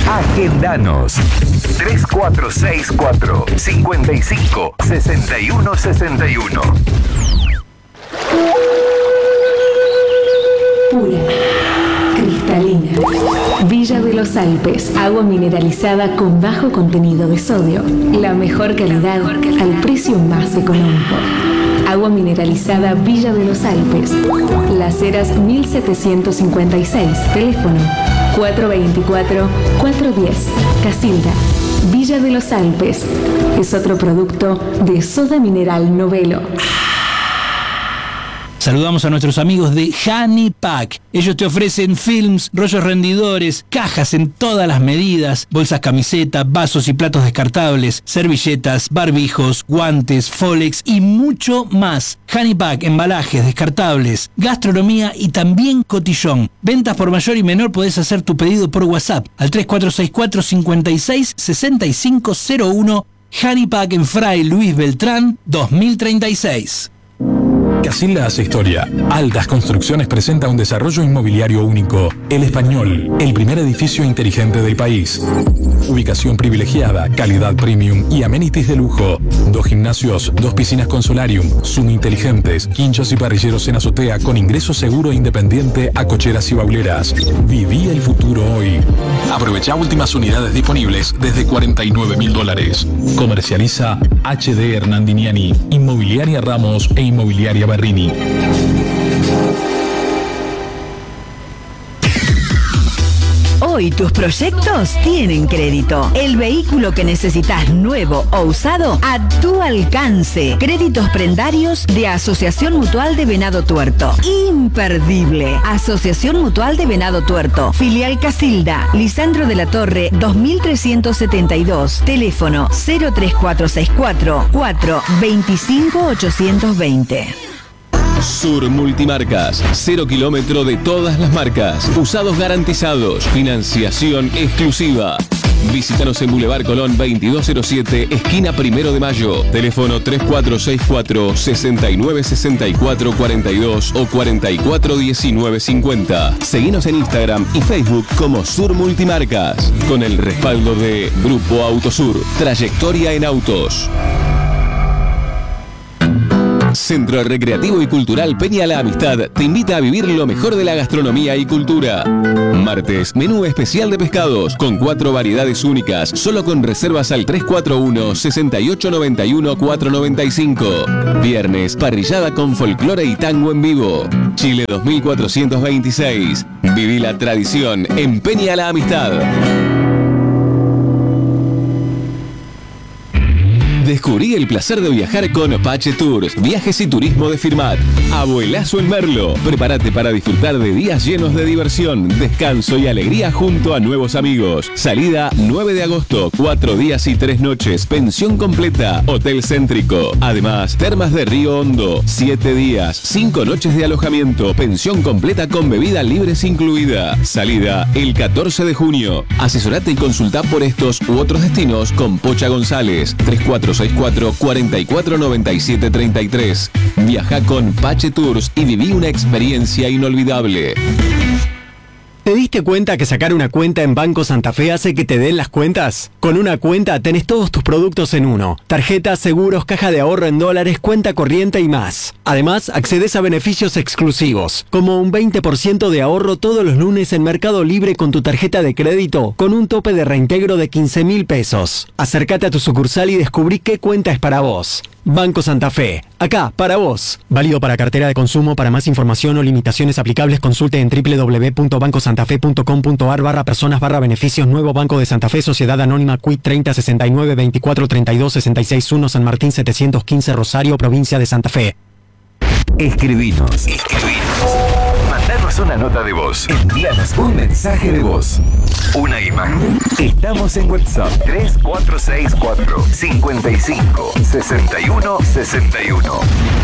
Agendanos. 3464 55 61 61. Pura, cristalina. Villa de los Alpes, agua mineralizada con bajo contenido de sodio. La mejor calidad al precio más económico. Agua mineralizada Villa de los Alpes. Las Heras 1756. Teléfono 424-410. Casilda. Villa de los Alpes. Es otro producto de Soda Mineral Novelo. Saludamos a nuestros amigos de Honey Pack. Ellos te ofrecen films, rollos rendidores, cajas en todas las medidas, bolsas camiseta, vasos y platos descartables, servilletas, barbijos, guantes, Folex y mucho más. Honey Pack, embalajes descartables, gastronomía y también cotillón. Ventas por mayor y menor. Podés hacer tu pedido por WhatsApp al 3464 56 6501. Honey Pack en Fray Luis Beltrán 2036. Casilda hace historia. Altas Construcciones presenta un desarrollo inmobiliario único. El Español, el primer edificio inteligente del país. Ubicación privilegiada, calidad premium y amenities de lujo. 2 gimnasios, 2 piscinas con solarium, Zoom inteligentes, quinchos y parrilleros en azotea con ingreso seguro e independiente a cocheras y bauleras. Viví el futuro hoy. Aprovecha últimas unidades disponibles desde $49.000. Comercializa HD Hernandiniani, Inmobiliaria Ramos e Inmobiliaria Barrini. Hoy tus proyectos tienen crédito. El vehículo que necesitas nuevo o usado a tu alcance. Créditos prendarios de Asociación Mutual de Venado Tuerto. Imperdible. Asociación Mutual de Venado Tuerto. Filial Casilda. Lisandro de la Torre 2372. Teléfono 03464 425 820. Sur Multimarcas, 0 kilómetro de todas las marcas, usados garantizados, financiación exclusiva. Visítanos en Boulevard Colón 2207, esquina 1 de Mayo. Teléfono 3464 6964 42 o 441950. Seguinos en Instagram y Facebook como Sur Multimarcas, con el respaldo de Grupo Autosur, trayectoria en autos. Centro Recreativo y Cultural Peña La Amistad te invita a vivir lo mejor de la gastronomía y cultura. Martes, menú especial de pescados con 4 variedades únicas, solo con reservas al 341-6891-495. Viernes, parrillada con folclore y tango en vivo. Chile 2426. Viví la tradición en Peña La Amistad. Descubrí el placer de viajar con Pache Tours, viajes y turismo de Firmat. Abuelazo en Merlo. Prepárate para disfrutar de días llenos de diversión, descanso y alegría junto a nuevos amigos. Salida 9 de agosto, 4 días y 3 noches, pensión completa, hotel céntrico. Además, termas de Río Hondo, 7 días, 5 noches de alojamiento, pensión completa con bebida libres incluida. Salida el 14 de junio. Asesorate y consulta por estos u otros destinos con Pocha González, 3464 44 97 33. Viaja con Pache Tours y viví una experiencia inolvidable. ¿Te diste cuenta que sacar una cuenta en Banco Santa Fe hace que te den las cuentas? Con una cuenta tenés todos tus productos en uno. Tarjetas, seguros, caja de ahorro en dólares, cuenta corriente y más. Además, accedes a beneficios exclusivos, como un 20% de ahorro todos los lunes en Mercado Libre con tu tarjeta de crédito, con un tope de reintegro de 15.000 pesos. Acércate a tu sucursal y descubrí qué cuenta es para vos. Banco Santa Fe, acá, para vos. Válido para cartera de consumo. Para más información o limitaciones aplicables, consulte en www.bancosantafe.com.ar/personas/beneficios. Nuevo Banco de Santa Fe, Sociedad Anónima, Quit 30 69 24 32 66 1, San Martín 715, Rosario, provincia de Santa Fe. Escribinos. Mandanos una nota de voz. Envíanos un mensaje de voz. Una imagen. Estamos en WhatsApp 3464 55 61 61.